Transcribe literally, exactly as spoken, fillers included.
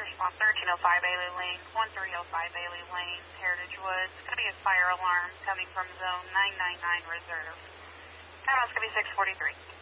response thirteen oh five Bailey Lane, one three oh five Bailey Lane, Heritage Woods. It's going to be a fire alarm coming from zone nine nine nine reserve. Time is going to be six forty-three.